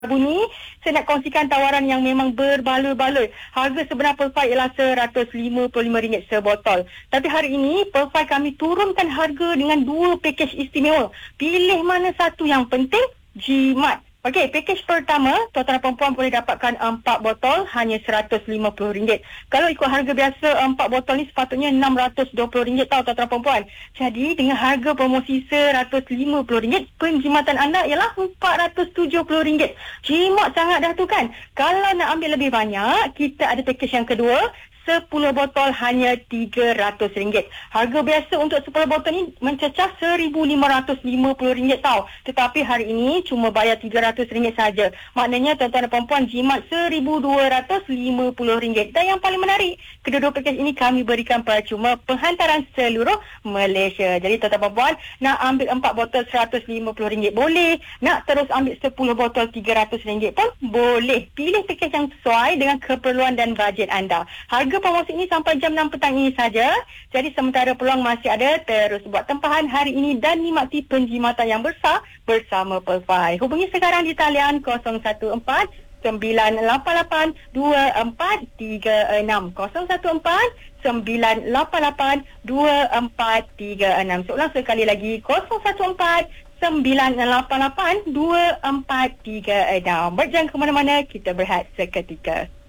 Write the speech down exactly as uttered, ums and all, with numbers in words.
bunyi, saya nak kongsikan tawaran yang memang berbaloi-baloi. Harga sebenar Perfide ialah seratus lima puluh lima ringgit sebotol. Tapi hari ini Perfide kami turunkan harga dengan dua pakej istimewa. Pilih mana satu yang penting, jimat. Okey, pakej pertama, tuan-tuan dan perempuan boleh dapatkan empat botol hanya seratus lima puluh ringgit. Kalau ikut harga biasa, empat botol ni sepatutnya enam ratus dua puluh ringgit tau tuan-tuan dan perempuan. Jadi dengan harga promosi seratus lima puluh ringgit, penjimatan anda ialah empat ratus tujuh puluh ringgit. Jimat sangat dah tu kan. Kalau nak ambil lebih banyak, kita ada pakej yang kedua, sepuluh botol hanya tiga ratus ringgit. Harga biasa untuk sepuluh botol ni mencecah seribu lima ratus lima puluh ringgit tau. Tetapi hari ini cuma bayar tiga ratus ringgit saja. Maknanya tuan-tuan dan perempuan jimat seribu dua ratus lima puluh ringgit. Dan yang paling menarik, kedua-dua pakej ini kami berikan percuma penghantaran seluruh Malaysia. Jadi tuan-tuan dan perempuan nak ambil empat botol seratus lima puluh ringgit boleh. Nak terus ambil sepuluh botol tiga ratus ringgit pun boleh. Pilih pakej yang sesuai dengan keperluan dan bajet anda. Harga Harga promosi ini sampai jam enam petang ini saja. Jadi sementara peluang masih ada, terus buat tempahan hari ini dan nikmati penjimatan yang besar bersama Perfide. Hubungi sekarang di talian kosong satu empat sembilan lapan lapan dua empat tiga enam kosong satu empat sembilan lapan lapan dua empat tiga enam. Seulang sekali lagi kosong satu empat sembilan lapan lapan dua empat tiga enam. Berjangan ke mana-mana, kita berehat seketika.